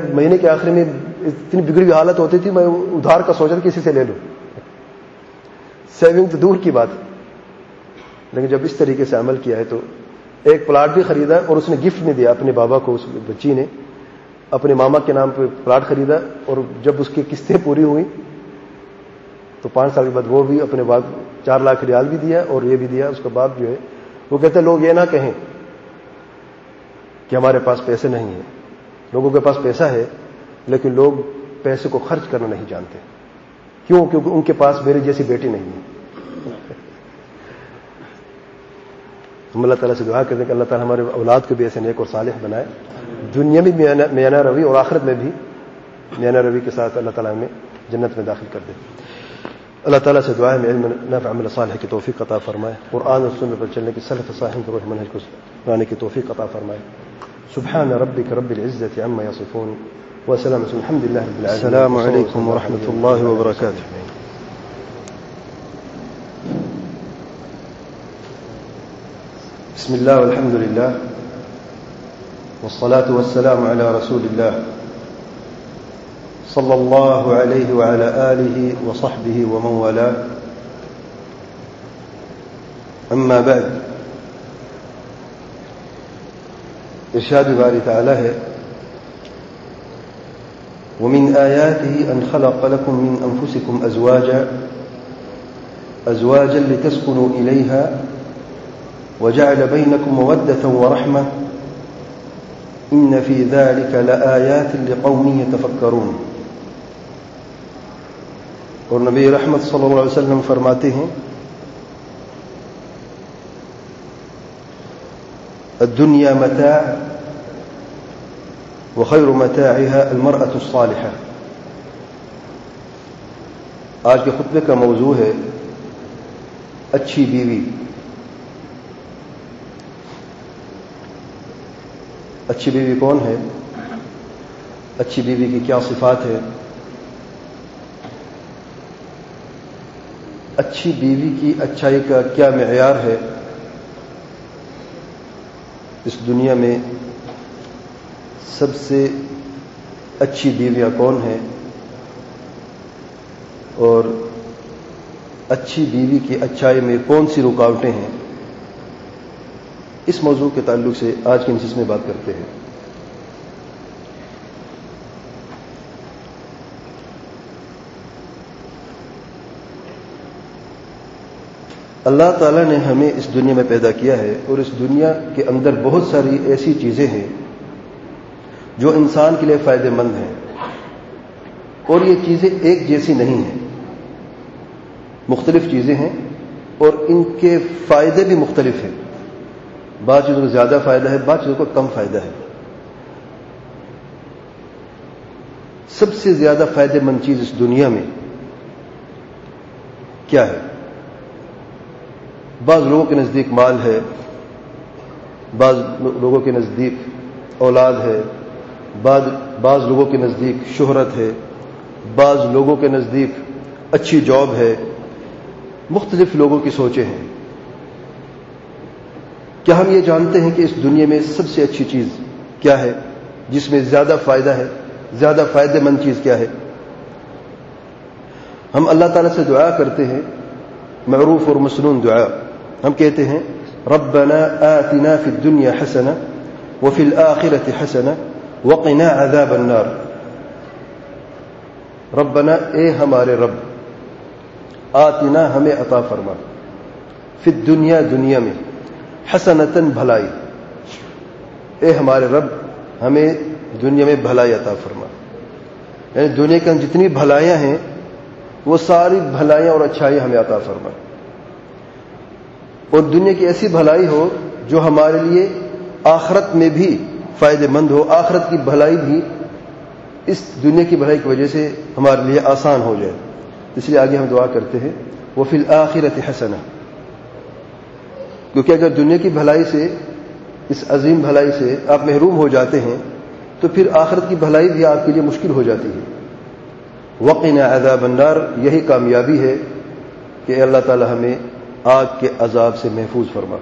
مہینے کے آخر میں اتنی بگڑی ہوئی حالت ہوتی تھی، میں ادھار کا سوچا کسی سے لے لوں، سیونگ تو دور کی بات. لیکن جب اس طریقے سے عمل کیا ہے تو ایک پلاٹ بھی خریدا اور اس نے گفٹ میں دیا اپنے بابا کو. اس بچی نے اپنے ماما کے نام پہ پلاٹ خریدا، اور جب اس کی قسطیں پوری ہوئی تو 5 سال کے بعد وہ بھی اپنے باپ 4 لاکھ ریال بھی دیا اور یہ بھی دیا. اس کا باپ جو ہے وہ کہتے ہیں لوگ یہ نہ کہیں کہ ہمارے پاس پیسے نہیں ہیں. لوگوں کے پاس پیسہ ہے لیکن لوگ پیسے کو خرچ کرنا نہیں جانتے. کیوں؟ کیونکہ ان کے پاس میری جیسی بیٹی نہیں ہے. ہم اللہ تعالیٰ سے دعا کرتے ہیں کہ اللہ تعالیٰ ہمارے اولاد کو بھی ایسے نیک اور صالح بنائے، دنیا میں میانہ روی اور آخرت میں بھی میانہ روی کے ساتھ اللہ تعالیٰ ہمیں جنت میں داخل کر دے. اللہ تعالیٰ سے دعا ہے علم نافع عمل صالح کی توفیق عطا فرمائے، قرآن اور سنت پر چلنے کی سلف صالحین کے روح منہج کو اپنانے کی توفیق عطا فرمائے. سبحان ربک رب العزة عما یصفون وسلام الحمد للہ رب العالمین. السلام علیکم ورحمۃ اللہ وبرکاتہ. بسم اللہ والحمد للہ والصلاة والسلام على رسول اللہ صلی اللہ علیہ وعلى آلہ وصحبہ ومن والاه. اما بعد، ارشاد باری تعالی ہے ومن آیاته ان خلق لكم من انفسكم ازواجا لتسكنوا إليها وجعل بينكم مودة ورحمة إن في ذلك لآيات لقوم يتفكرون. اور نبی رحمت صلی اللہ علیہ وسلم فرماتے ہیں الدنيا متاع وخير متاعها المرأة الصالحة. آج کے خطبے کا موضوع ہے اچھی بیوی. اچھی بیوی کون ہے؟ اچھی بیوی کی کیا صفات ہے؟ اچھی بیوی کی اچھائی کا کیا معیار ہے؟ اس دنیا میں سب سے اچھی بیویاں کون ہیں اور اچھی بیوی کی اچھائی میں کون سی رکاوٹیں ہیں؟ اس موضوع کے تعلق سے آج کی نشست میں بات کرتے ہیں. اللہ تعالیٰ نے ہمیں اس دنیا میں پیدا کیا ہے اور اس دنیا کے اندر بہت ساری ایسی چیزیں ہیں جو انسان کے لیے فائدہ مند ہیں، اور یہ چیزیں ایک جیسی نہیں ہیں، مختلف چیزیں ہیں اور ان کے فائدے بھی مختلف ہیں. بعض چیزوں کو زیادہ فائدہ ہے، بعض چیزوں کو کم فائدہ ہے. سب سے زیادہ فائدہ مند چیز اس دنیا میں کیا ہے؟ بعض لوگوں کے نزدیک مال ہے، بعض لوگوں کے نزدیک اولاد ہے، بعض لوگوں کے نزدیک شہرت ہے، بعض لوگوں کے نزدیک اچھی جاب ہے. مختلف لوگوں کی سوچیں ہیں. کیا ہم یہ جانتے ہیں کہ اس دنیا میں سب سے اچھی چیز کیا ہے، جس میں زیادہ فائدہ ہے، زیادہ فائدہ مند چیز کیا ہے؟ ہم اللہ تعالیٰ سے دعا کرتے ہیں، معروف اور مسنون دعا. ہم کہتے ہیں ربنا آتنا فی الدنیا حسنہ وفی الآخرۃ حسنہ وقنا عذاب النار. ربنا، اے ہمارے رب، آتنا ہمیں عطا فرما، فی الدنیا دنیا میں، حسنتاً بھلائی، اے ہمارے رب ہمیں دنیا میں بھلائی عطا فرما. یعنی دنیا کے جتنی بھلائیاں ہیں وہ ساری بھلائیاں اور اچھائیاں ہمیں عطا فرما، اور دنیا کی ایسی بھلائی ہو جو ہمارے لیے آخرت میں بھی فائدہ مند ہو، آخرت کی بھلائی بھی اس دنیا کی بھلائی کی وجہ سے ہمارے لیے آسان ہو جائے. اس لیے آگے ہم دعا کرتے ہیں وفی الآخرۃ حسنہ، کیونکہ اگر دنیا کی بھلائی سے، اس عظیم بھلائی سے آپ محروم ہو جاتے ہیں تو پھر آخرت کی بھلائی بھی آپ کے لیے مشکل ہو جاتی ہے. وقنا عذاب النار، یہی کامیابی ہے کہ اللہ تعالی ہمیں آگ کے عذاب سے محفوظ فرما.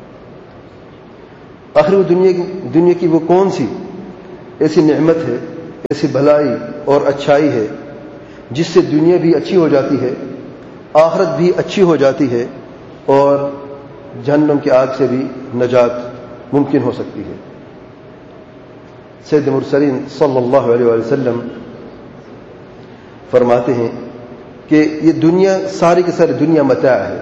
آخر وہ دنیا کی وہ کون سی ایسی نعمت ہے ایسی بھلائی اور اچھائی ہے جس سے دنیا بھی اچھی ہو جاتی ہے، آخرت بھی اچھی ہو جاتی ہے، اور جہنم کی آگ سے بھی نجات ممکن ہو سکتی ہے۔ سید مرسلین صلی اللہ علیہ وسلم فرماتے ہیں کہ یہ دنیا ساری کی ساری دنیا متاع ہے،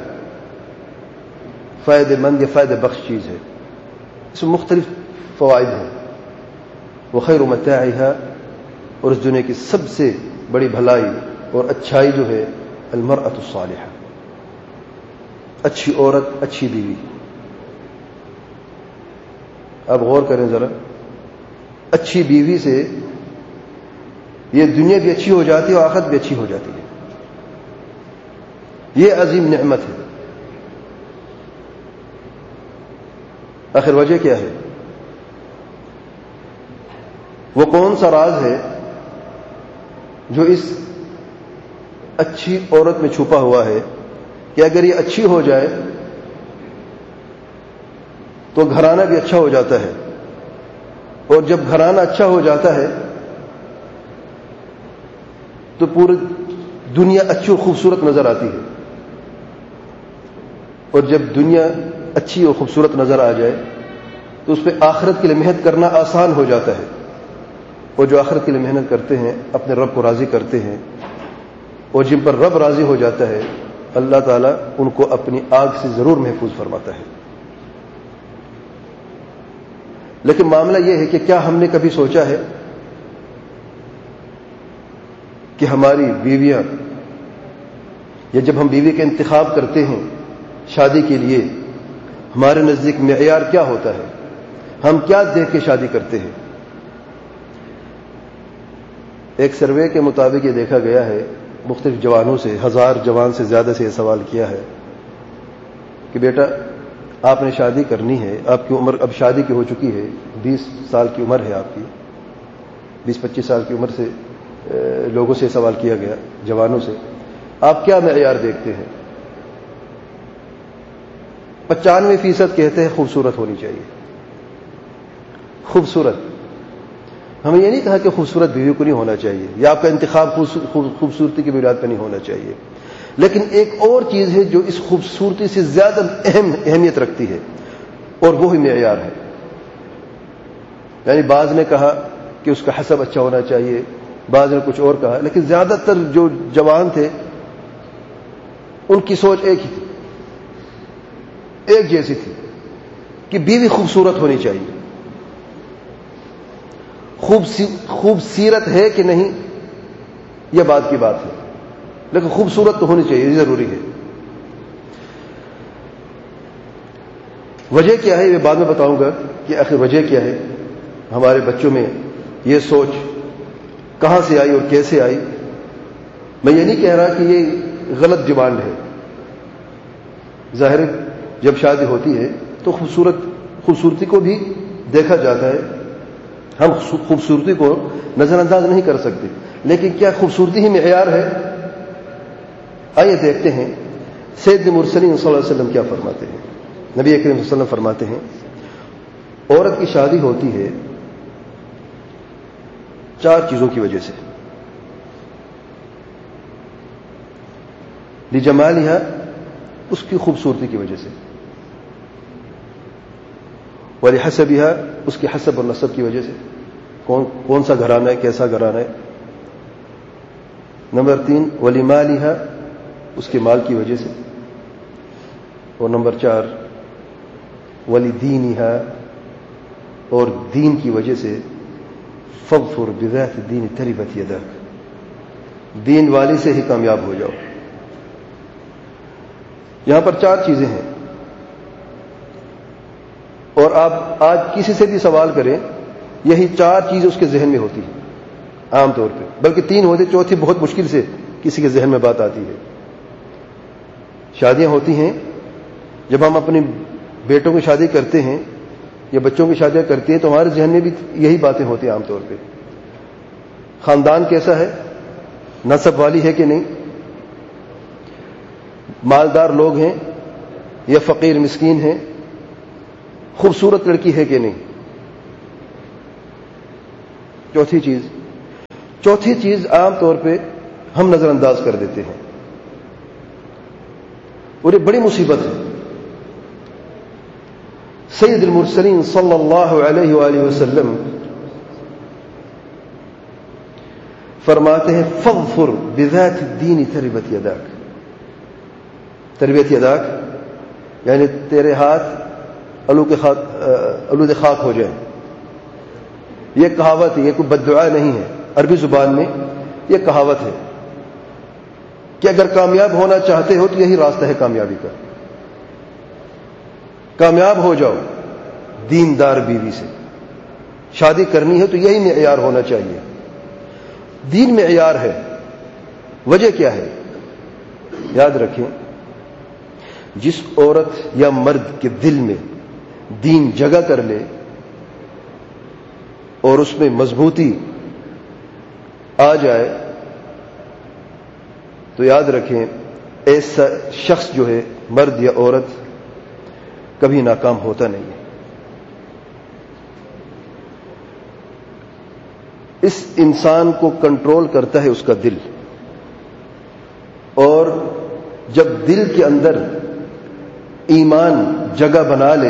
فائدہ مند یا فائدہ بخش چیز ہے، اس میں مختلف فوائد ہیں۔ وخیر متاعها، اور اس دنیا کی سب سے بڑی بھلائی اور اچھائی جو ہے المرأة الصالحہ، اچھی عورت، اچھی بیوی۔ اب غور کریں ذرا، اچھی بیوی سے یہ دنیا بھی اچھی ہو جاتی ہے اور آخرت بھی اچھی ہو جاتی ہے، یہ عظیم نعمت ہے۔ آخر وجہ کیا ہے؟ وہ کون سا راز ہے جو اس اچھی عورت میں چھپا ہوا ہے کہ اگر یہ اچھی ہو جائے تو گھرانہ بھی اچھا ہو جاتا ہے، اور جب گھرانہ اچھا ہو جاتا ہے تو پوری دنیا اچھی اور خوبصورت نظر آتی ہے، اور جب دنیا اچھی اور خوبصورت نظر آ جائے تو اس پہ آخرت کے لیے محنت کرنا آسان ہو جاتا ہے، اور جو آخرت کے لیے محنت کرتے ہیں اپنے رب کو راضی کرتے ہیں، اور جن پر رب راضی ہو جاتا ہے اللہ تعالیٰ ان کو اپنی آگ سے ضرور محفوظ فرماتا ہے۔ لیکن معاملہ یہ ہے کہ کیا ہم نے کبھی سوچا ہے کہ ہماری بیویاں، یا جب ہم بیوی کا انتخاب کرتے ہیں شادی کے لیے، ہمارے نزدیک معیار کیا ہوتا ہے؟ ہم کیا دیکھ کے شادی کرتے ہیں؟ ایک سروے کے مطابق یہ دیکھا گیا ہے، مختلف جوانوں سے، 1000 جوان سے زیادہ سے یہ سوال کیا ہے کہ بیٹا آپ نے شادی کرنی ہے، آپ کی عمر اب شادی کی ہو چکی ہے، 20 سال کی عمر ہے آپ کی، 20-25 سال کی عمر سے لوگوں سے سوال کیا گیا، جوانوں سے، آپ کیا معیار دیکھتے ہیں؟ 95% کہتے ہیں خوبصورت ہونی چاہیے۔ خوبصورت، ہمیں یہ نہیں کہا کہ خوبصورت بیوی کو نہیں ہونا چاہیے، یا آپ کا انتخاب خوبصورتی کی بنیاد پر نہیں ہونا چاہیے، لیکن ایک اور چیز ہے جو اس خوبصورتی سے زیادہ اہمیت رکھتی ہے، اور وہی معیار ہے۔ یعنی بعض نے کہا کہ اس کا حسب اچھا ہونا چاہیے، بعض نے کچھ اور کہا، لیکن زیادہ تر جو جوان تھے ان کی سوچ ایک ہی تھی، ایک جیسی تھی کہ بیوی خوبصورت ہونی چاہیے۔ خوبصورت ہے کہ نہیں یہ بات کی بات ہے، لیکن خوبصورت تو ہونی چاہیے، یہ ضروری ہے۔ وجہ کیا ہے یہ بعد میں بتاؤں گا کہ آخر وجہ کیا ہے، ہمارے بچوں میں یہ سوچ کہاں سے آئی اور کیسے آئی۔ میں یہ نہیں کہہ رہا کہ یہ غلط ڈیمانڈ ہے، ظاہر جب شادی ہوتی ہے تو خوبصورتی کو بھی دیکھا جاتا ہے، ہم خوبصورتی کو نظر انداز نہیں کر سکتے، لیکن کیا خوبصورتی ہی معیار ہے؟ آئیے دیکھتے ہیں سید مرسلین صلی اللہ علیہ وسلم کیا فرماتے ہیں۔ نبی کریم صلی اللہ علیہ وسلم فرماتے ہیں عورت کی شادی ہوتی ہے 4 چیزوں کی وجہ سے، لجمالها، اس کی خوبصورتی کی وجہ سے، ولحسبها، اس کی حسب اور نسب کی وجہ سے، کون سا گھرانہ ہے، کیسا گھرانہ ہے۔ نمبر 3 ولمالها، اس کے مال کی وجہ سے، اور نمبر 4 ولدینها، اور دین کی وجہ سے، فاظفر بذات الدین تربت یداک، دین والی سے ہی کامیاب ہو جاؤ۔ یہاں پر 4 چیزیں ہیں، اور آپ آج کسی سے بھی سوال کریں یہی 4 چیزیں اس کے ذہن میں ہوتی ہیں عام طور پہ، بلکہ 3 ہوتے، چوتھی بہت مشکل سے کسی کے ذہن میں بات آتی ہے۔ شادیاں ہوتی ہیں، جب ہم اپنے بیٹوں کی شادی کرتے ہیں یا بچوں کی شادیاں کرتے ہیں تو ہمارے ذہن میں بھی یہی باتیں ہوتی ہیں عام طور پہ۔ خاندان کیسا ہے، نسب والی ہے کہ نہیں، مالدار لوگ ہیں یا فقیر مسکین ہیں، خوبصورت لڑکی ہے کہ نہیں۔ چوتھی چیز چوتھی چیز عام طور پہ ہم نظر انداز کر دیتے ہیں اور یہ بڑی مصیبت ہے. سید المرسلین صلی اللہ علیہ وآلہ وسلم فرماتے ہیں فاظفر بذات الدین تربت یداک. تربیت یداک یعنی تیرے ہاتھ آلود خاک ہو جائیں. یہ کہاوت ہے, یہ کوئی بد دعا نہیں ہے. عربی زبان میں یہ کہاوت ہے کہ اگر کامیاب ہونا چاہتے ہو تو یہی راستہ ہے کامیابی کا. کامیاب ہو جاؤ دیندار بیوی سے. شادی کرنی ہے تو یہی معیار ہونا چاہیے. دین معیار ہے. وجہ کیا ہے؟ یاد رکھیں, جس عورت یا مرد کے دل میں دین جگہ کر لے اور اس میں مضبوطی آ جائے تو یاد رکھیں ایسا شخص جو ہے مرد یا عورت کبھی ناکام ہوتا نہیں ہے. اس انسان کو کنٹرول کرتا ہے اس کا دل, اور جب دل کے اندر ایمان جگہ بنا لے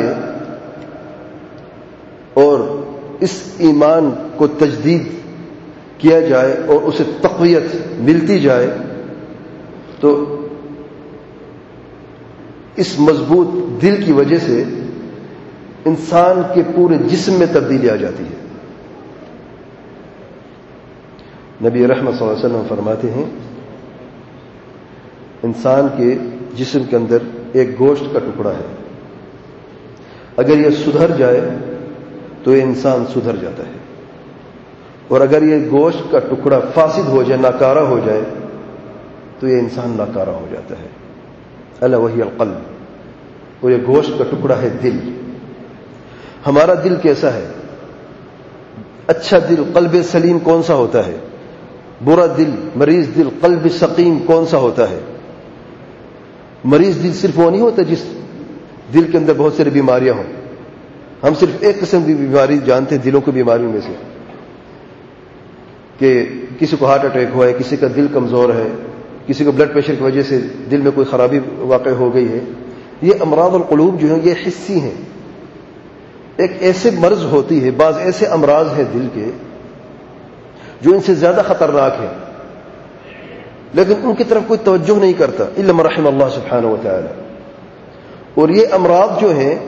اور اس ایمان کو تجدید کیا جائے اور اسے تقویت ملتی جائے تو اس مضبوط دل کی وجہ سے انسان کے پورے جسم میں تبدیلی آ جاتی ہے. نبی رحمت صلی اللہ علیہ وسلم فرماتے ہیں انسان کے جسم کے اندر ایک گوشت کا ٹکڑا ہے, اگر یہ سدھر جائے تو یہ انسان سدھر جاتا ہے, اور اگر یہ گوشت کا ٹکڑا فاسد ہو جائے, ناکارہ ہو جائے تو یہ انسان ناکارہ ہو جاتا ہے. الا وہی القلب, اور یہ گوشت کا ٹکڑا ہے دل. ہمارا دل کیسا ہے؟ اچھا دل قلب سلیم کون سا ہوتا ہے؟ برا دل مریض دل قلب سقیم کون سا ہوتا ہے؟ مریض دل صرف وہ نہیں ہوتا جس دل کے اندر بہت ساری بیماریاں ہوں. ہم صرف ایک قسم کی بیماری جانتے ہیں دلوں کی بیماریوں میں سے, کہ کسی کو ہارٹ اٹیک ہوا ہے, کسی کا دل کمزور ہے, کسی کو بلڈ پریشر کی وجہ سے دل میں کوئی خرابی واقع ہو گئی ہے. یہ امراض القلوب جو ہیں یہ حسی ہیں. ایک ایسے مرض ہوتی ہے, بعض ایسے امراض ہیں دل کے جو ان سے زیادہ خطرناک ہیں, لیکن ان کی طرف کوئی توجہ نہیں کرتا الا من رحم اللہ سبحانہ وتعالی. اور یہ امراض جو ہیں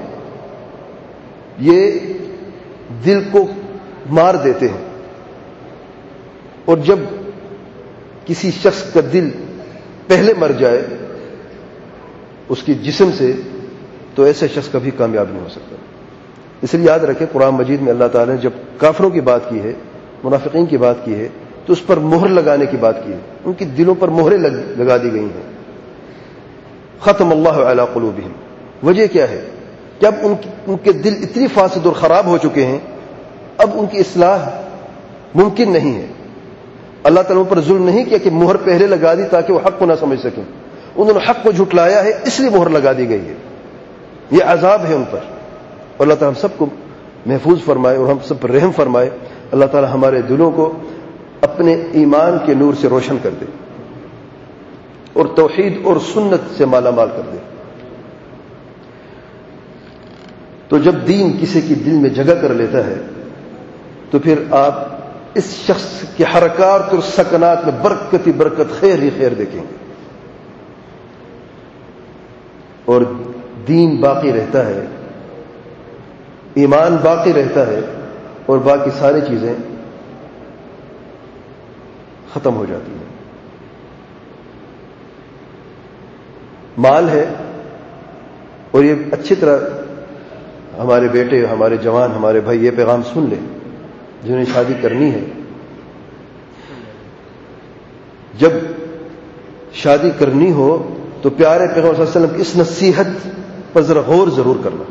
یہ دل کو مار دیتے ہیں, اور جب کسی شخص کا دل پہلے مر جائے اس کی جسم سے تو ایسے شخص کبھی کامیاب نہیں ہو سکتا. اس لیے یاد رکھیں قرآن مجید میں اللہ تعالیٰ نے جب کافروں کی بات کی ہے, منافقین کی بات کی ہے, تو اس پر مہر لگانے کی بات کی ہے. ان کی دلوں پر مہریں لگا دی گئی ہیں. ختم اللہ علی قلوبہم. وجہ کیا ہے؟ کہ اب ان کے دل اتنی فاسد اور خراب ہو چکے ہیں, اب ان کی اصلاح ممکن نہیں ہے. اللہ تعالیٰ پر ظلم نہیں کیا کہ مہر پہلے لگا دی تاکہ وہ حق کو نہ سمجھ سکیں. انہوں نے حق کو جھٹلایا ہے اس لیے مہر لگا دی گئی ہے. یہ عذاب ہے ان پر. اور اللہ تعالیٰ ہم سب کو محفوظ فرمائے اور ہم سب پر رحم فرمائے. اللہ تعالیٰ ہمارے دلوں کو اپنے ایمان کے نور سے روشن کر دے اور توحید اور سنت سے مالا مال کر دے. تو جب دین کسی کی دل میں جگہ کر لیتا ہے تو پھر آپ اس شخص کی حرکات اور سکنات میں برکت ہی برکت, خیر ہی خیر دیکھیں گے, اور دین باقی رہتا ہے, ایمان باقی رہتا ہے, اور باقی ساری چیزیں ختم ہو جاتی ہیں. مال ہے, اور یہ اچھی طرح ہمارے بیٹے, ہمارے جوان, ہمارے بھائی یہ پیغام سن لیں جنہیں شادی کرنی ہے. جب شادی کرنی ہو تو پیارے پیغمبر صلی اللہ علیہ وسلم کی اس نصیحت پر ذرا غور ضرور کرنا.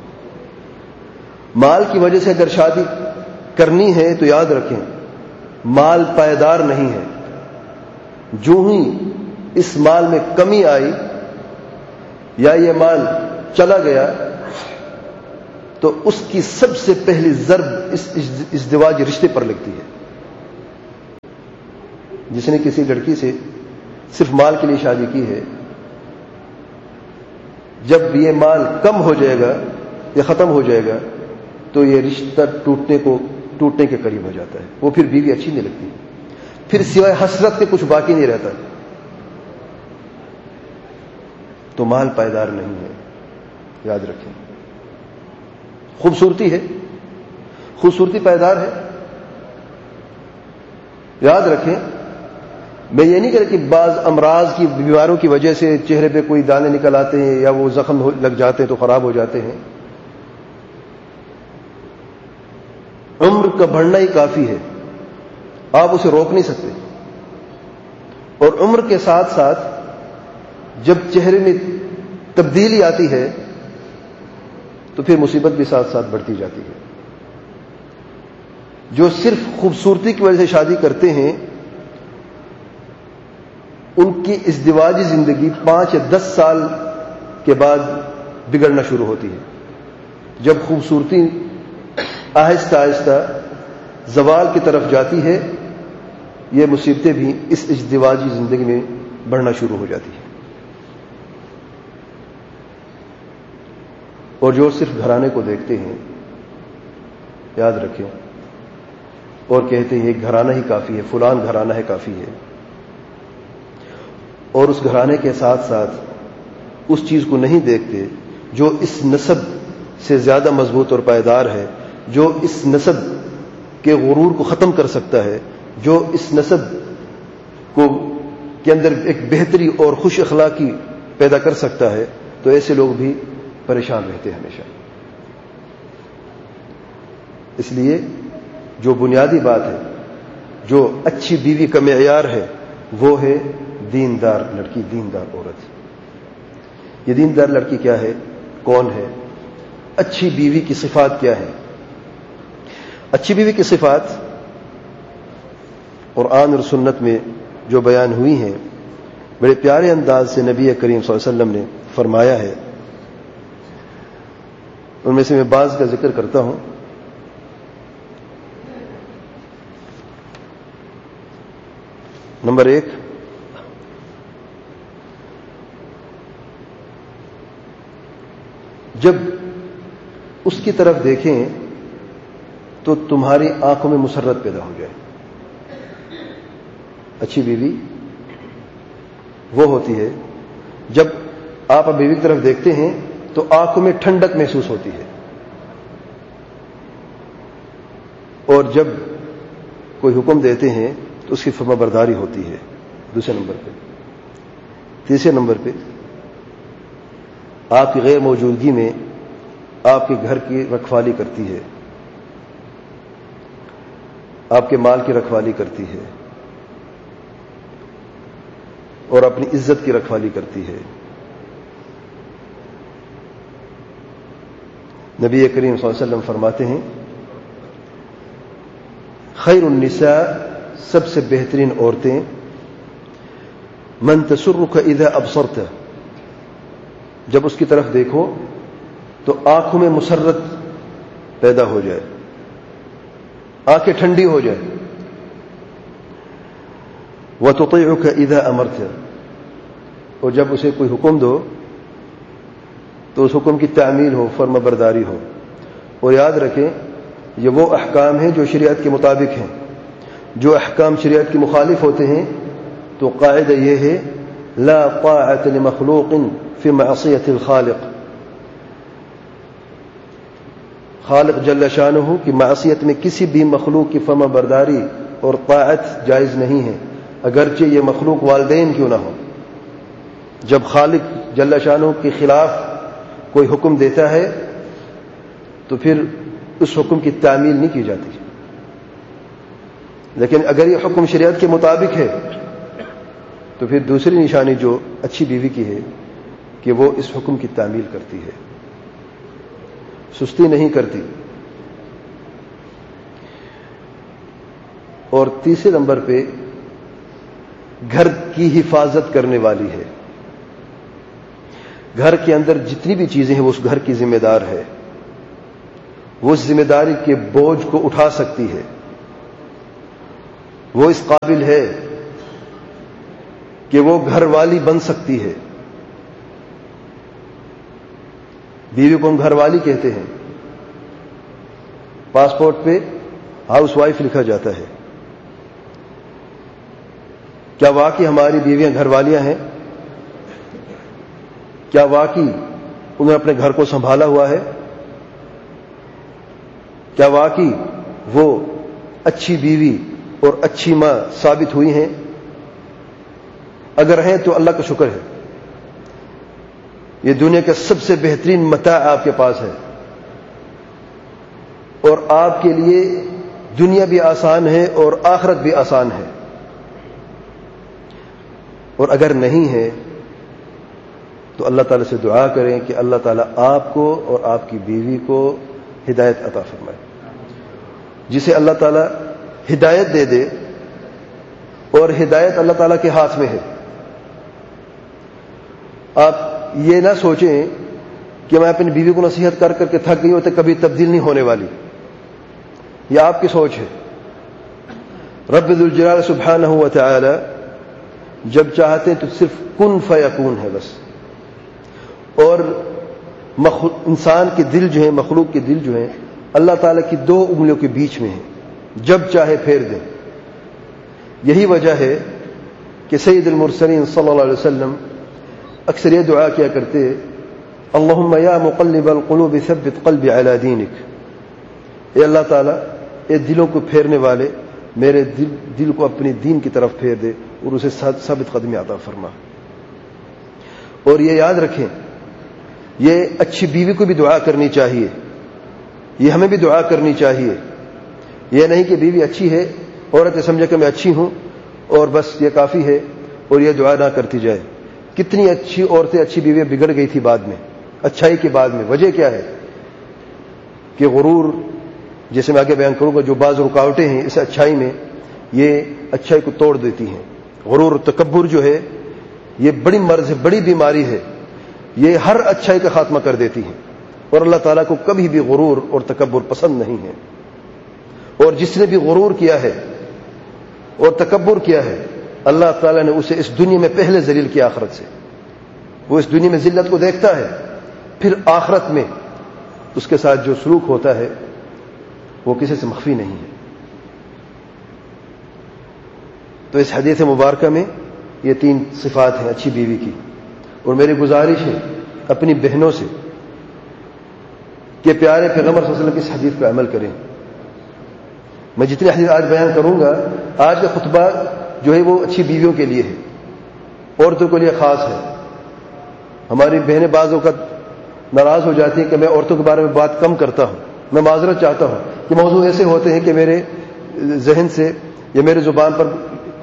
مال کی وجہ سے اگر شادی کرنی ہے تو یاد رکھیں مال پائیدار نہیں ہے. جو ہی اس مال میں کمی آئی یا یہ مال چلا گیا تو اس کی سب سے پہلی ضرب اس ازدواج رشتے پر لگتی ہے. جس نے کسی لڑکی سے صرف مال کے لیے شادی کی ہے، جب یہ مال کم ہو جائے گا یا ختم ہو جائے گا تو یہ رشتہ ٹوٹنے کے قریب ہو جاتا ہے، وہ پھر بیوی اچھی نہیں لگتی، پھر سوائے حسرت کے کچھ باقی نہیں رہتا. تو مال پائیدار نہیں ہے، یاد رکھیں. خوبصورتی ہے، خوبصورتی پائیدار ہے. یاد رکھیں، میں یہ نہیں کہہ رہا کہ بعض امراض کی بیماریوں کی وجہ سے چہرے پہ کوئی دانے نکل آتے ہیں یا وہ زخم لگ جاتے ہیں تو خراب ہو جاتے ہیں. عمر کا بڑھنا ہی کافی ہے، آپ اسے روک نہیں سکتے. اور عمر کے ساتھ ساتھ جب چہرے میں تبدیلی آتی ہے تو پھر مصیبت بھی ساتھ ساتھ بڑھتی جاتی ہے. جو صرف خوبصورتی کی وجہ سے شادی کرتے ہیں ان کی ازدواجی زندگی 5 یا 10 سال کے بعد بگڑنا شروع ہوتی ہے. جب خوبصورتی آہستہ آہستہ زوال کی طرف جاتی ہے، یہ مصیبتیں بھی اس ازدواجی زندگی میں بڑھنا شروع ہو جاتی ہیں. اور جو صرف گھرانے کو دیکھتے ہیں، یاد رکھیں، اور کہتے ہیں یہ گھرانہ ہی کافی ہے، فلان گھرانہ ہے کافی ہے، اور اس گھرانے کے ساتھ ساتھ اس چیز کو نہیں دیکھتے جو اس نسب سے زیادہ مضبوط اور پائیدار ہے، جو اس نسب کے غرور کو ختم کر سکتا ہے، جو اس نسب کے اندر ایک بہتری اور خوش اخلاقی پیدا کر سکتا ہے. تو ایسے لوگ بھی پریشان رہتے ہیں ہمیشہ. اس لیے جو بنیادی بات ہے، جو اچھی بیوی کا معیار ہے، وہ ہے دیندار لڑکی، دیندار عورت. یہ دیندار لڑکی کیا ہے، کون ہے، اچھی بیوی کی صفات کیا ہے؟ اچھی بیوی کی صفات قرآن اور سنت میں جو بیان ہوئی ہیں، بڑے پیارے انداز سے نبی کریم صلی اللہ علیہ وسلم نے فرمایا ہے. ان میں سے میں بعض کا ذکر کرتا ہوں. نمبر 1، جب اس کی طرف دیکھیں تو تمہاری آنکھوں میں مسرت پیدا ہو جائے. اچھی بیوی وہ ہوتی ہے جب آپ بیوی کی طرف دیکھتے ہیں تو آنکھوں میں ٹھنڈک محسوس ہوتی ہے، اور جب کوئی حکم دیتے ہیں تو اس کی فرما برداری ہوتی ہے. دوسرے نمبر پہ. تیسرے نمبر پہ، آپ کی غیر موجودگی میں آپ کے گھر کی رکھوالی کرتی ہے، آپ کے مال کی رکھوالی کرتی ہے، اور اپنی عزت کی رکھوالی کرتی ہے. نبی کریم صلی اللہ علیہ وسلم فرماتے ہیں، خیر النساء، سب سے بہترین عورتیں، من تسرک اذا ابصرت، جب اس کی طرف دیکھو تو آنکھوں میں مسرت پیدا ہو جائے، آنکھیں ٹھنڈی ہو جائے. وتطيعك اذا امرت، اور جب اسے کوئی حکم دو تو اس حکم کی تعمیل ہو، فرما برداری ہو. اور یاد رکھیں، یہ وہ احکام ہیں جو شریعت کے مطابق ہیں. جو احکام شریعت کے مخالف ہوتے ہیں تو قاعدہ یہ ہے، لا طاعة لمخلوق فی معصیۃ الخالق. خالق جل شانہ کی معصیت میں کسی بھی مخلوق کی فرما برداری اور طاعت جائز نہیں ہے، اگرچہ یہ مخلوق والدین کیوں نہ ہو. جب خالق جل شانہ کے خلاف کوئی حکم دیتا ہے تو پھر اس حکم کی تعمیل نہیں کی جاتی. لیکن اگر یہ حکم شریعت کے مطابق ہے تو پھر دوسری نشانی جو اچھی بیوی کی ہے کہ وہ اس حکم کی تعمیل کرتی ہے، سستی نہیں کرتی. اور تیسرے نمبر پہ گھر کی حفاظت کرنے والی ہے. گھر کے اندر جتنی بھی چیزیں ہیں وہ اس گھر کی ذمہ دار ہے، وہ اس ذمہ داری کے بوجھ کو اٹھا سکتی ہے، وہ اس قابل ہے کہ وہ گھر والی بن سکتی ہے. بیوی کو ہم گھر والی کہتے ہیں. پاسپورٹ پہ ہاؤس وائف لکھا جاتا ہے. کیا واقعی ہماری بیویاں گھر والیاں ہیں؟ کیا واقعی انہوں نے اپنے گھر کو سنبھالا ہوا ہے؟ کیا واقعی وہ اچھی بیوی اور اچھی ماں ثابت ہوئی ہیں؟ اگر ہیں تو اللہ کا شکر ہے. یہ دنیا کا سب سے بہترین متاع آپ کے پاس ہے، اور آپ کے لیے دنیا بھی آسان ہے اور آخرت بھی آسان ہے. اور اگر نہیں ہے تو اللہ تعالیٰ سے دعا کریں کہ اللہ تعالیٰ آپ کو اور آپ کی بیوی کو ہدایت عطا فرمائے. جسے اللہ تعالیٰ ہدایت دے دے، اور ہدایت اللہ تعالیٰ کے ہاتھ میں ہے. آپ یہ نہ سوچیں کہ میں اپنی بیوی کو نصیحت کر کر کے تھک گئی ہوں تو کبھی تبدیل نہیں ہونے والی. یہ آپ کی سوچ ہے. رب ذو الجلال سبحانہ و تعالی جب چاہتے تو صرف کن فیکون ہے بس. اور انسان کے دل جو ہیں، مخلوق کے دل جو ہیں، اللہ تعالیٰ کی 2 انگلیوں کے بیچ میں ہیں، جب چاہے پھیر دیں. یہی وجہ ہے کہ سید المرسلین صلی اللہ علیہ وسلم اکثر یہ دعا کیا کرتے: اللہم یا مقلب القلوب ثبت قلبی علی دینک. اے اللہ تعالیٰ، اے دلوں کو پھیرنے والے، میرے دل کو اپنی دین کی طرف پھیر دے اور اسے ثابت قدمی عطا فرما. اور یہ یاد رکھیں، یہ اچھی بیوی کو بھی دعا کرنی چاہیے، یہ ہمیں بھی دعا کرنی چاہیے. یہ نہیں کہ بیوی اچھی ہے، عورت یہ سمجھے کہ میں اچھی ہوں اور بس یہ کافی ہے اور یہ دعا نہ کرتی جائے. کتنی اچھی عورتیں، اچھی بیویاں بگڑ گئی تھی بعد میں، اچھائی کے بعد میں. وجہ کیا ہے؟ کہ غرور، جیسے میں آگے بیان کروں گا، جو بعض رکاوٹیں ہیں اس اچھائی میں، یہ اچھائی کو توڑ دیتی ہیں. غرور و تکبر جو ہے یہ بڑی مرض ہے، بڑی بیماری ہے. یہ ہر اچھائی کا خاتمہ کر دیتی ہیں، اور اللہ تعالیٰ کو کبھی بھی غرور اور تکبر پسند نہیں ہے. اور جس نے بھی غرور کیا ہے اور تکبر کیا ہے، اللہ تعالیٰ نے اسے اس دنیا میں پہلے ذلیل کیا آخرت سے. وہ اس دنیا میں ذلت کو دیکھتا ہے، پھر آخرت میں اس کے ساتھ جو سلوک ہوتا ہے وہ کسی سے مخفی نہیں ہے. تو اس حدیث مبارکہ میں یہ 3 صفات ہیں اچھی بیوی کی. اور میری گزارش ہے اپنی بہنوں سے کہ پیارے پیغمبر صلی اللہ علیہ وسلم کی اس حدیث پر عمل کریں. میں جتنی حدیث آج بیان کروں گا، آج کا خطبہ جو ہے وہ اچھی بیویوں کے لیے ہے، عورتوں کے لیے خاص ہے. ہماری بہنیں بعض اوقات ناراض ہو جاتی ہیں کہ میں عورتوں کے بارے میں بات کم کرتا ہوں. میں معذرت چاہتا ہوں کہ موضوع ایسے ہوتے ہیں کہ میرے ذہن سے یا میرے زبان پر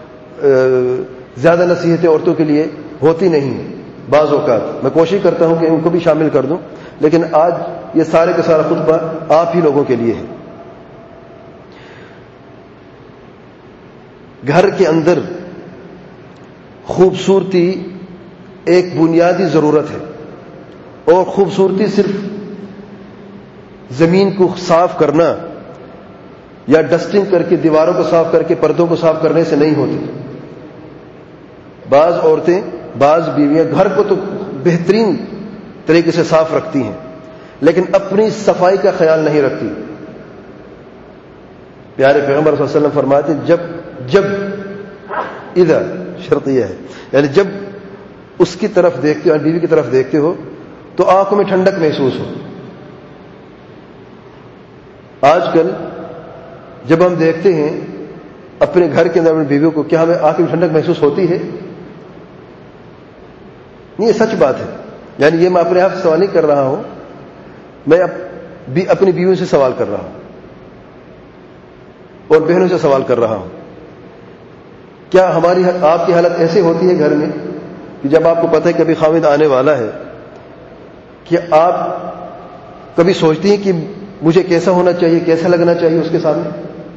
زیادہ نصیحتیں عورتوں کے لیے ہوتی نہیں ہیں. بعض اوقات میں کوشش کرتا ہوں کہ ان کو بھی شامل کر دوں، لیکن آج یہ سارے کا سارا خطبہ آپ ہی لوگوں کے لیے ہے. گھر کے اندر خوبصورتی ایک بنیادی ضرورت ہے، اور خوبصورتی صرف زمین کو صاف کرنا یا ڈسٹنگ کر کے دیواروں کو صاف کر کے پردوں کو صاف کرنے سے نہیں ہوتی. بعض عورتیں، بعض بیویاں گھر کو تو بہترین طریقے سے صاف رکھتی ہیں، لیکن اپنی صفائی کا خیال نہیں رکھتی. پیارے پیغمبر صلی اللہ علیہ وسلم فرماتے جب اذا شرطیہ ہے، یعنی جب اس کی طرف دیکھتے ہو، بیوی کی طرف دیکھتے ہو تو آنکھوں میں ٹھنڈک محسوس ہو. آج کل جب ہم دیکھتے ہیں اپنے گھر کے اندر اپنی بیویوں کو، کیا ہمیں آنکھوں میں ٹھنڈک محسوس ہوتی ہے؟ نہیں، یہ سچ بات ہے. یعنی یہ میں اپنے آپ سے سوال نہیں کر رہا ہوں، میں اپنی بیویوں سے سوال کر رہا ہوں اور بہنوں سے سوال کر رہا ہوں. کیا ہماری آپ کی حالت ایسی ہوتی ہے گھر میں کہ جب آپ کو پتہ ہے کہ ابھی خاوند آنے والا ہے، کہ آپ کبھی سوچتی ہیں کہ مجھے کیسا ہونا چاہیے، کیسا لگنا چاہیے اس کے سامنے؟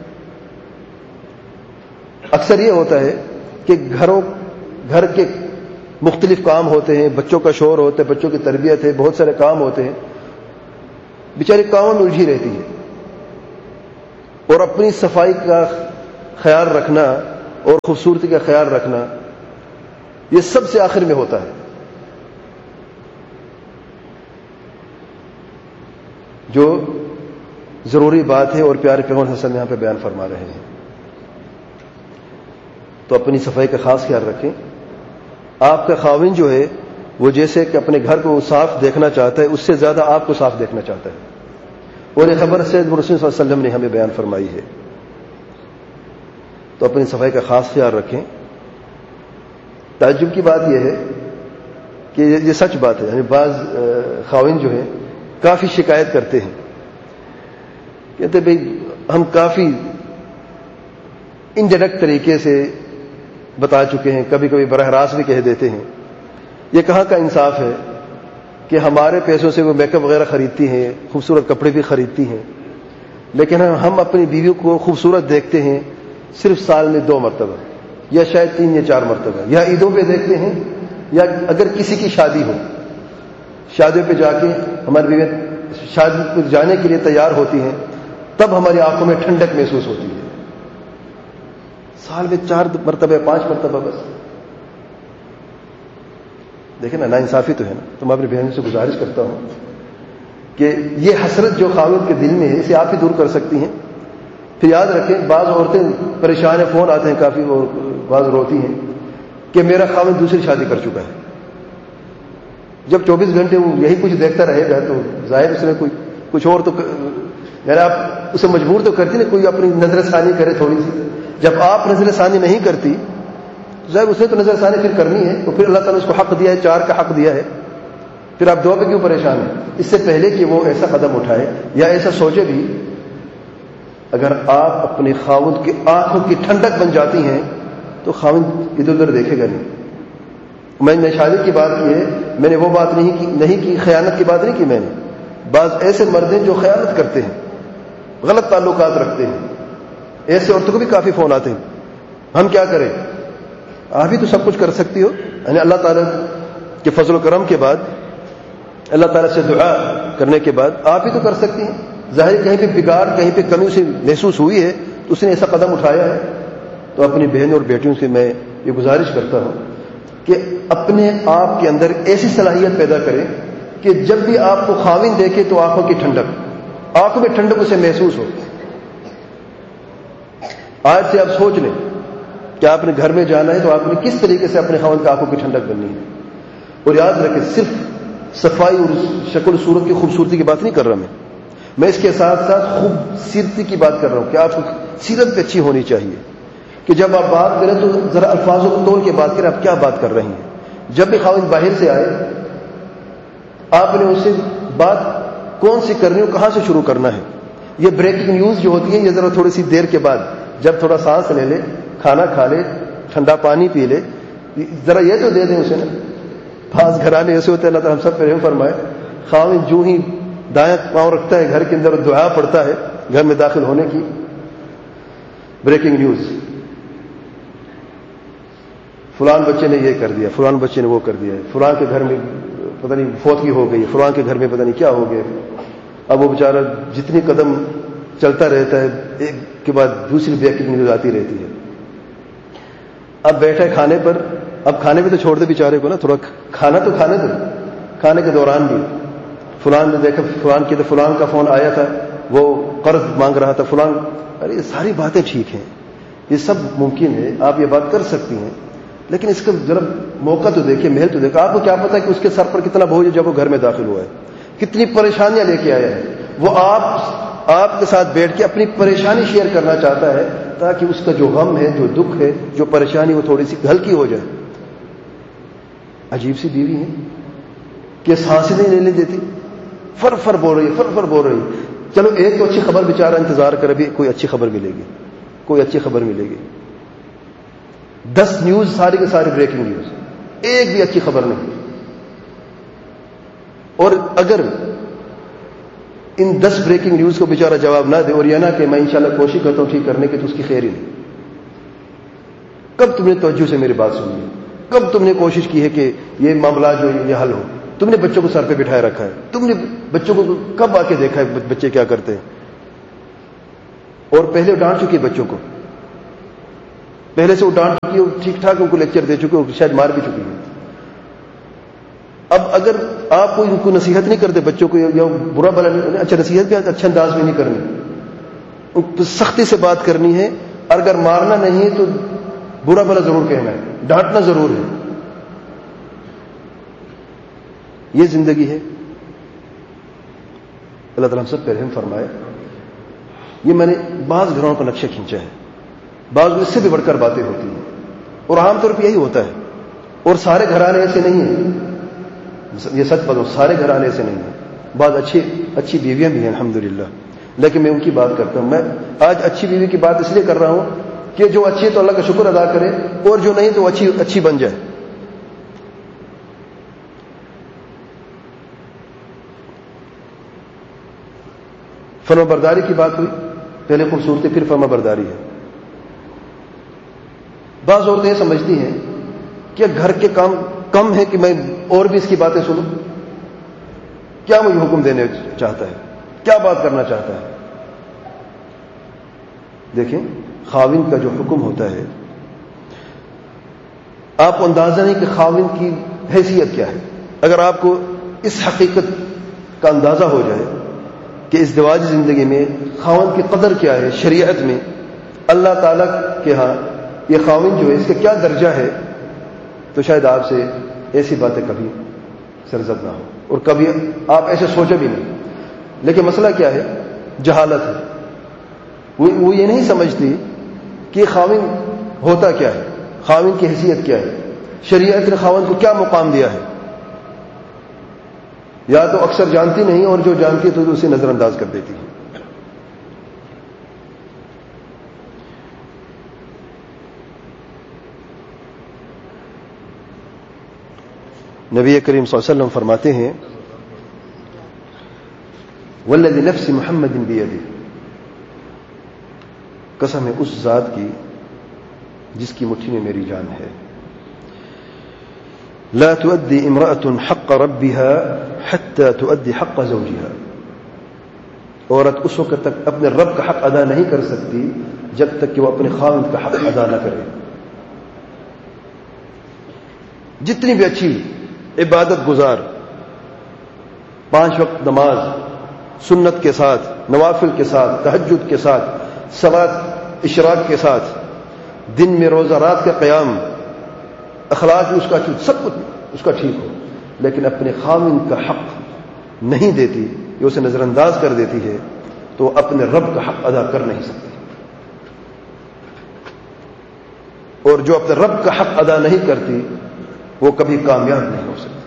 اکثر یہ ہوتا ہے کہ گھر کے مختلف کام ہوتے ہیں، بچوں کا شور ہوتا ہے، بچوں کی تربیت ہے، بہت سارے کام ہوتے ہیں، بیچاری کاموں میں الجھی رہتی ہے. اور اپنی صفائی کا خیال رکھنا اور خوبصورتی کا خیال رکھنا یہ سب سے آخر میں ہوتا ہے. جو ضروری بات ہے اور پیارے پیغمبر صلی اللہ علیہ وسلم یہاں پہ بیان فرما رہے ہیں. تو اپنی صفائی کا خاص خیال رکھیں. آپ کا خاوند جو ہے وہ جیسے کہ اپنے گھر کو صاف دیکھنا چاہتا ہے اس سے زیادہ آپ کو صاف دیکھنا چاہتا ہے, اور یہ خبر سید رسول صلی اللہ علیہ وسلم نے ہمیں بیان فرمائی ہے. تو اپنی صفائی کا خاص خیال رکھیں. تعجب کی بات یہ ہے کہ یہ سچ بات ہے, یعنی بعض خاوند جو ہیں کافی شکایت کرتے ہیں, کہتے بھئی ہم کافی انڈائریکٹ طریقے سے بتا چکے ہیں, کبھی کبھی براہ راست بھی کہہ دیتے ہیں. یہ کہاں کا انصاف ہے کہ ہمارے پیسوں سے وہ میک اپ وغیرہ خریدتی ہیں, خوبصورت کپڑے بھی خریدتی ہیں, لیکن ہم اپنی بیوی کو خوبصورت دیکھتے ہیں صرف سال میں 2 مرتبہ یا شاید 3 یا 4 مرتبہ, یا عیدوں پہ دیکھتے ہیں, یا اگر کسی کی شادی ہو, شادیوں پہ جا کے ہماری بیوی شادی پہ جانے کے لیے تیار ہوتی ہیں, تب ہماری آنکھوں میں ٹھنڈک محسوس ہوتی ہے. سال میں 4 مرتبہ 5 مرتبہ بس. دیکھیں نا انصافی تو ہے نا. تو میں اپنی بہنوں سے گزارش کرتا ہوں کہ یہ حسرت جو خاوند کے دل میں ہے اسے آپ ہی دور کر سکتی ہیں. پھر یاد رکھیں بعض عورتیں پریشان ہیں, فون آتے ہیں کافی, اور بعض روتی ہیں کہ میرا خاوند دوسری شادی کر چکا ہے. جب 24 گھنٹے وہ یہی کچھ دیکھتا رہے گا تو ظاہر اس نے کچھ اور تو یعنی آپ اسے مجبور تو کرتی نا, کوئی اپنی نظر ثانی کرے تھوڑی سی. جب آپ نظر ثانی نہیں کرتی ظاہر اس نے تو نظر ثانی پھر کرنی ہے, تو پھر اللہ تعالیٰ نے اس کو حق دیا ہے, 4 کا حق دیا ہے, پھر آپ 2 پہ کیوں پریشان ہیں؟ اس سے پہلے کہ وہ ایسا قدم اٹھائے یا ایسا سوچے بھی, اگر آپ اپنے خاوند کی آنکھوں کی ٹھنڈک بن جاتی ہیں تو خاوند ادھر ادھر دیکھے گا نہیں. میں نے شادی کی بات کی ہے, میں نے وہ بات نہیں کی خیانت کی بات نہیں کی. میں نے بعض ایسے مرد ہیں جو خیانت کرتے ہیں, غلط تعلقات رکھتے ہیں, ایسے عورتوں کو بھی کافی فون آتے ہیں. ہم کیا کریں؟ آپ ہی تو سب کچھ کر سکتی ہو, یعنی اللہ تعالیٰ کے فضل و کرم کے بعد, اللہ تعالیٰ سے دعا کرنے کے بعد آپ ہی تو کر سکتی ہیں. ظاہر کہیں پہ بگاڑ, کہیں پہ کمی اسے محسوس ہوئی ہے تو اس نے ایسا قدم اٹھایا ہے. تو اپنی بہنوں اور بیٹیوں سے میں یہ گزارش کرتا ہوں کہ اپنے آپ کے اندر ایسی صلاحیت پیدا کریں کہ جب بھی آپ کو خاوند دیکھے تو آنکھوں کی ٹھنڈک, آنکھوں میں ٹھنڈک اسے محسوس ہو. آج سے آپ سوچ لیں کہ آپ نے گھر میں جانا ہے تو آپ نے کس طریقے سے اپنے خاوند کی آنکھوں کی ٹھنڈک بننی ہے. اور یاد رکھیں صرف صفائی اور شکل صورت کی خوبصورتی کی بات نہیں کر رہا میں اس کے ساتھ ساتھ خوبصورتی کی بات کر رہا ہوں کہ آپ کو سیرت بھی اچھی ہونی چاہیے, کہ جب آپ بات کریں تو ذرا الفاظوں کو تول کے بات کریں آپ کیا بات کر رہے ہیں. جب بھی خاوند باہر سے آئے آپ نے اس سے بات کون سی کرنی ہو, کہاں سے شروع کرنا ہے. یہ بریکنگ نیوز جو ہوتی ہے یہ ذرا تھوڑی سی دیر کے بعد, جب تھوڑا سانس لے لے, کھانا کھا لے, ٹھنڈا پانی پی لے, ذرا یہ تو دے دیں اسے نا. بعض گھرانے ایسے ہوتے ہیں, اللہ تعالیٰ ہم سب پہ رحم فرمائے, خاوند جو ہی دائیں پاؤں رکھتا ہے گھر کے اندر دعا پڑتا ہے گھر میں داخل ہونے کی, بریکنگ نیوز, فلان بچے نے یہ کر دیا, فلان بچے نے وہ کر دیا, فلان کے گھر میں پتہ نہیں فوتگی ہو گئی, فلان کے گھر میں پتہ نہیں کیا ہو گیا. اب وہ بیچارہ جتنی قدم چلتا رہتا ہے ایک کے بعد دوسری بریکنگ نیوز آتی رہتی ہے. اب بیٹھا ہے کھانے پر, اب کھانے پہ تو چھوڑ دے بیچارے کو نا, تھوڑا کھانا تو کھانے دو. کھانے کے دوران بھی فلان نے دیکھا, فلان کی تو فلان کا فون آیا تھا, وہ قرض مانگ رہا تھا فلان. ارے یہ ساری باتیں ٹھیک ہیں, یہ سب ممکن ہے, آپ یہ بات کر سکتی ہیں, لیکن اس کا ذرا موقع تو دیکھیں, محل تو دیکھیں. آپ کو کیا پتا کہ اس کے سر پر کتنا بوجھ ہے جب وہ گھر میں داخل ہوا ہے, کتنی پریشانیاں لے کے آیا ہے. وہ آپ کے ساتھ بیٹھ کے اپنی پریشانی شیئر کرنا چاہتا ہے تاکہ اس کا جو غم ہے, جو دکھ ہے, جو پریشانی وہ تھوڑی سی ہلکی ہو جائے. عجیب سی بیوی ہے کہ سانسیں نہیں لینے دیتی, فر فر بول رہی ہے, فر فر بول رہی ہے. چلو ایک تو اچھی خبر بیچارہ انتظار کر, ابھی کوئی اچھی خبر ملے گی, کوئی اچھی خبر ملے گی. 10 نیوز ساری کے ساری بریکنگ نیوز, ایک بھی اچھی خبر نہیں. اور اگر ان 10 بریکنگ نیوز کو بیچارہ جواب نہ دے اور یہ نہ کہ میں انشاءاللہ کوشش کرتا ہوں ٹھیک کرنے کی, تو اس کی خیر ہی نہیں. کب تم نے توجہ سے میری بات سنی, کب تم نے کوشش کی ہے کہ یہ معاملہ جو یہ حل ہو. تم نے بچوں کو سر پہ بٹھائے رکھا ہے, تم نے بچوں کو کب آ کے دیکھا ہے بچے کیا کرتے ہیں, اور پہلے ڈانٹ چکی بچوں کو. پہلے سے وہ ڈانٹ چکی ہو, ٹھیک ٹھاک ان کو لیکچر دے چکے ہو, شاید مار بھی چکی ہے. اب اگر آپ کو ان کو نصیحت نہیں کرتے بچوں کو, یا برا بھلا نہیں, اچھا نصیحت بھی اچھے انداز میں نہیں کرنی, سختی سے بات کرنی ہے, اور اگر مارنا نہیں ہے تو برا بھلا ضرور کہنا ہے, ڈانٹنا ضرور ہے. یہ زندگی ہے. اللہ تعالیٰ ہم سب پہ رحم فرمائے. یہ میں نے بعض گھروں کا نقشہ کھینچا ہے, بعض اس سے بھی بڑھ کر باتیں ہوتی ہیں, اور عام طور پہ یہی ہوتا ہے. اور سارے گھرانے ایسے نہیں ہیں, یہ سچ بتاؤں, سارے گھرانے ایسے نہیں ہیں. بعض اچھی بیویاں بھی ہیں الحمدللہ, لیکن میں ان کی بات کرتا ہوں. میں آج اچھی بیوی کی بات اس لیے کر رہا ہوں کہ جو اچھی ہے تو اللہ کا شکر ادا کرے, اور جو نہیں تو اچھی بن جائے. فرما برداری کی بات ہوئی, پہلے خوبصورتی پھر فرما برداری ہے. بعض عورتیں یہ سمجھتی ہیں کہ گھر کے کام کم ہے کہ میں اور بھی اس کی باتیں سنوں. کیا مجھے حکم دینے چاہتا ہے, کیا بات کرنا چاہتا ہے؟ دیکھیں, خاوند کا جو حکم ہوتا ہے, آپ کو اندازہ نہیں کہ خاوند کی حیثیت کیا ہے. اگر آپ کو اس حقیقت کا اندازہ ہو جائے کہ اس ازدواجی زندگی میں خاوند کی قدر کیا ہے شریعت میں, اللہ تعالیٰ کے ہاں یہ خاوند جو ہے اس کا کیا درجہ ہے, تو شاید آپ سے ایسی باتیں کبھی سرزد نہ ہو, اور کبھی آپ ایسے سوچے بھی نہیں. لیکن مسئلہ کیا ہے؟ جہالت ہے. وہ یہ نہیں سمجھتی کہ خاوند ہوتا کیا ہے, خاوند کی حیثیت کیا ہے, شریعت نے خاوند کو کیا مقام دیا ہے. یا تو اکثر جانتی نہیں, اور جو جانتی ہے تو اسے نظر انداز کر دیتی ہے. نبی کریم صلی اللہ علیہ وسلم فرماتے ہیں, والذی نفس محمد بیدہ, قسم ہے اس ذات کی جس کی مٹھی میں میری جان ہے, لا تؤدی امرأة حق ربها حتى تؤدي حق زوجها, عورت اس وقت تک اپنے رب کا حق ادا نہیں کر سکتی جب تک کہ وہ اپنے خاوند کا حق ادا نہ کرے. جتنی بھی اچھی عبادت گزار, 5 وقت نماز سنت کے ساتھ, نوافل کے ساتھ, تہجد کے ساتھ, صلاۃ اشراق کے ساتھ, دن میں روزہ رات کا قیام, اخلاق اس کا سب کچھ اس کا ٹھیک ہو, لیکن اپنے خاوند کا حق نہیں دیتی, یہ اسے نظر انداز کر دیتی ہے, تو اپنے رب کا حق ادا کر نہیں سکتی. اور جو اپنے رب کا حق ادا نہیں کرتی وہ کبھی کامیاب نہیں ہو سکتی.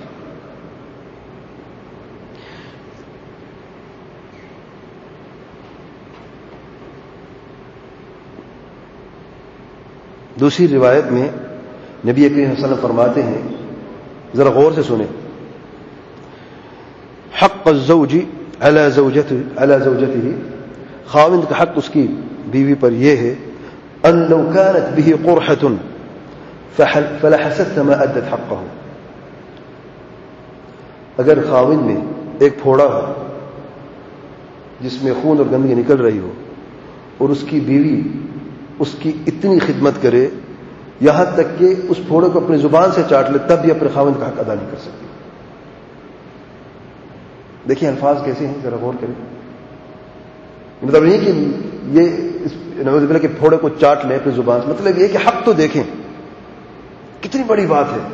دوسری روایت میں نبی کریم صلی اللہ علیہ وسلم فرماتے ہیں, ذرا غور سے سنیں, حق الزوج علی زوجته, خاوند کا حق اس کی بیوی پر یہ ہے, ان لو كانت به قرحة فلحست ما ادت حقه, اگر خاوند میں ایک پھوڑا ہو جس میں خون اور گندگی نکل رہی ہو, اور اس کی بیوی اس کی اتنی خدمت کرے یہاں تک کہ اس پھوڑے کو اپنی زبان سے چاٹ لے, تب بھی اپنے خاوند کا حق ادا نہیں کر سکتی. دیکھیں الفاظ کیسے ہیں, ذرا غور کریں. مطلب نہیں کہ یہ نعوذ باللہ کے پھوڑے کو چاٹ لیں اپنی زبان سے, مطلب یہ کہ حق تو دیکھیں, کتنی بڑی بات ہے.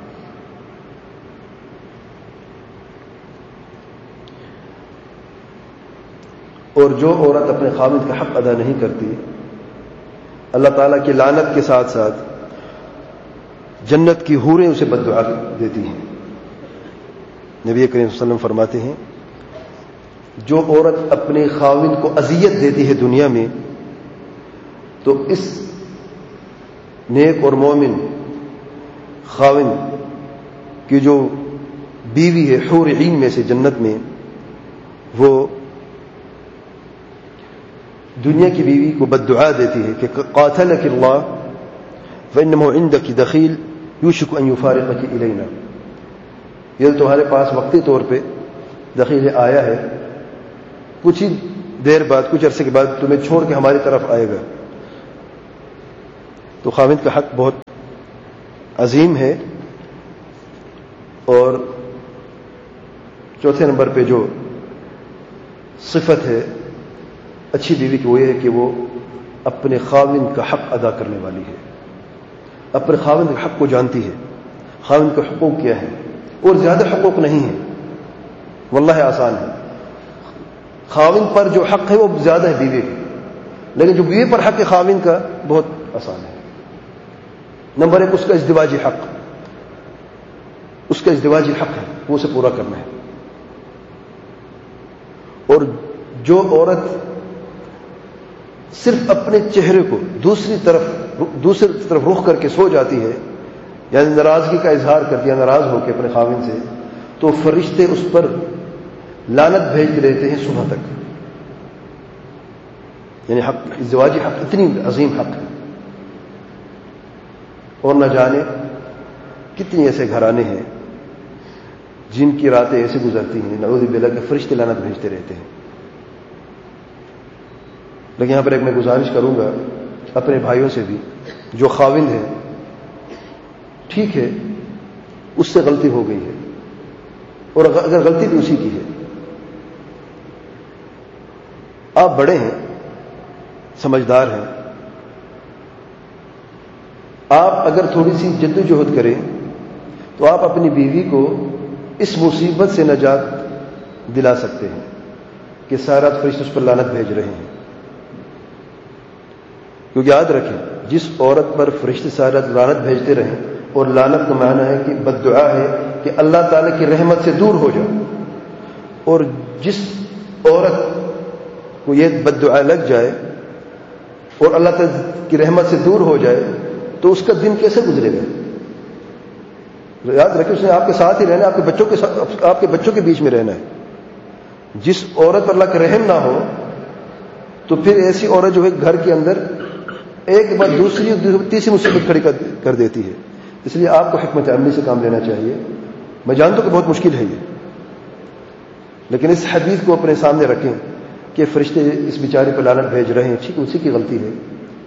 اور جو عورت اپنے خاوند کا حق ادا نہیں کرتی, اللہ تعالیٰ کی لعنت کے ساتھ ساتھ جنت کی حوریں اسے بد دعا دیتی ہیں. نبی کریم صلی اللہ علیہ وسلم فرماتے ہیں, جو عورت اپنے خاوند کو اذیت دیتی ہے دنیا میں, تو اس نیک اور مومن خاوند کی جو بیوی ہے حور عین میں سے جنت میں, وہ دنیا کی بیوی کو بد دعا دیتی ہے کہ قاتلک اللہ فإنه عندك دخیل یوشک ان یفارقک الینا, یہ تمہارے پاس وقتی طور پہ دخیل آیا ہے, کچھ ہی دیر بعد, کچھ عرصے کے بعد تمہیں چھوڑ کے ہماری طرف آئے گا. تو خاوند کا حق بہت عظیم ہے. اور چوتھے نمبر پہ جو صفت ہے اچھی بیوی کی وہ یہ ہے کہ وہ اپنے خاوند کا حق ادا کرنے والی ہے. اپنے خاوند کے حق کو جانتی ہے. خاوند کے حقوق کیا ہے اور زیادہ حقوق نہیں ہیں. واللہ آسان ہے. خاوند پر جو حق ہے وہ زیادہ ہے بیوی کا، لیکن جو بیوی پر حق ہے خاوند کا بہت آسان ہے. نمبر ایک اس کا ازدواجی حق. اس کا ازدواجی حق ہے وہ اسے پورا کرنا ہے. اور جو عورت صرف اپنے چہرے کو دوسری طرف رخ کر کے سو جاتی ہے، یعنی ناراضگی کا اظہار کرتی ہے ناراض ہو کے اپنے خاوند سے، تو فرشتے اس پر لعنت بھیجتے رہتے ہیں صبح تک. یعنی حق ازدواجی حق اتنی عظیم حق ہے. اور نہ جانے کتنی ایسے گھرانے ہیں جن کی راتیں ایسے گزرتی ہیں نعوذ باللہ کہ فرشتے لعنت بھیجتے رہتے ہیں. لیکن یہاں پر ایک میں گزارش کروں گا اپنے بھائیوں سے بھی، جو خاوند ہیں، ٹھیک ہے اس سے غلطی ہو گئی ہے، اور اگر غلطی بھی اسی کی ہے، آپ بڑے ہیں، سمجھدار ہیں، آپ اگر تھوڑی سی جدوجہد کریں تو آپ اپنی بیوی کو اس مصیبت سے نجات دلا سکتے ہیں کہ ساری رات فرشتے اس پر لعنت بھیج رہے ہیں. کیونکہ یاد رکھیں جس عورت پر فرشتے ساری رات لعنت بھیجتے رہیں، اور لعنت کا معنی ہے کہ بد دعا ہے کہ اللہ تعالیٰ کی رحمت سے دور ہو جائے، اور جس عورت کو یہ بد دعا لگ جائے اور اللہ تعالیٰ کی رحمت سے دور ہو جائے تو اس کا دن کیسے گزرے گا؟ یاد رکھیں اس نے آپ کے ساتھ ہی رہنا ہے، آپ کے بچوں کے بیچ میں رہنا ہے. جس عورت پر اللہ کا رحم نہ ہو تو پھر ایسی عورت جو ہے گھر کے اندر ایک بار دوسری تیسری مصیبت کھڑی کر دیتی ہے. اس لیے آپ کو حکمت عملی سے کام لینا چاہیے. میں جانتا ہوں کہ بہت مشکل ہے یہ، لیکن اس حدیث کو اپنے سامنے رکھیں کہ فرشتے اس بیچارے پر لعنت بھیج رہے ہیں، ٹھیک اسی کی غلطی ہے.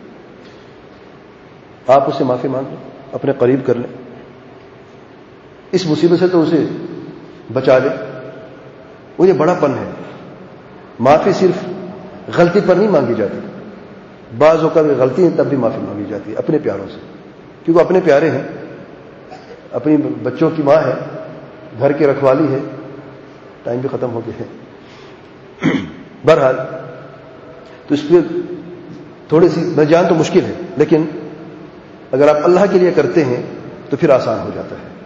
آپ اس سے معافی مانگ لیں، اپنے قریب کر لیں، اس مصیبت سے تو اسے بچا لیں. وہ یہ بڑا پن ہے. معافی صرف غلطی پر نہیں مانگی جاتی، بعض اوقات غلطی ہے تب بھی معافی مانگی جاتی ہے اپنے پیاروں سے، کیونکہ اپنے پیارے ہیں، اپنی بچوں کی ماں ہے، گھر کی رکھوالی ہے. ٹائم بھی ختم ہو گیا ہے. بہرحال تو اس پہ تھوڑی سی میں جان تو مشکل ہے، لیکن اگر آپ اللہ کے لیے کرتے ہیں تو پھر آسان ہو جاتا ہے.